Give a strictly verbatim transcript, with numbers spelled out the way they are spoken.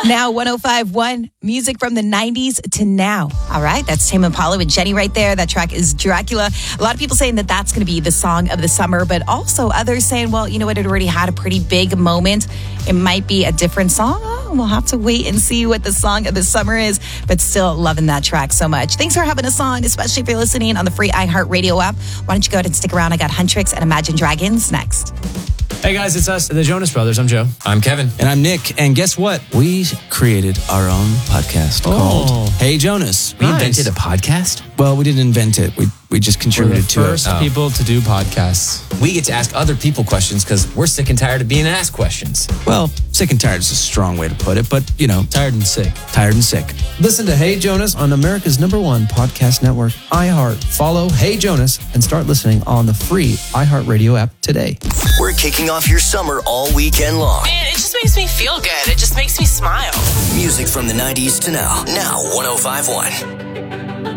Now, one oh five point one, music from the nineties to now. All right, that's Tame Impala with Jenny right there. That track is Dracula. A lot of people saying that that's going to be the song of the summer, but also others saying, well, you know what, it already had a pretty big moment. It might be a different song. Oh, we'll have to wait and see what the song of the summer is, but still loving that track so much. Thanks for having us on, especially if you're listening on the free iHeartRadio app. Why don't you go ahead and stick around? I got Huntrix and Imagine Dragons next. Hey guys, it's us, the Jonas Brothers. I'm Joe. I'm Kevin. And I'm Nick. And guess what? We created our own podcast Oh. called Hey Jonas. We Nice. invented a podcast? Well, we didn't invent it. We we just We're the contributed to first it. Oh. people to do podcasts. We get to ask other people questions because we're sick and tired of being asked questions. Well, sick and tired is a strong way to put it, but, you know, Tired and sick. tired and sick. Listen to Hey Jonas on America's number one podcast network, iHeart. Follow Hey Jonas and start listening on the free iHeartRadio app today. We're kicking off your summer all weekend long. Man, it just makes me feel good. It just makes me smile. Music from the nineties to now. Now, one oh five point one.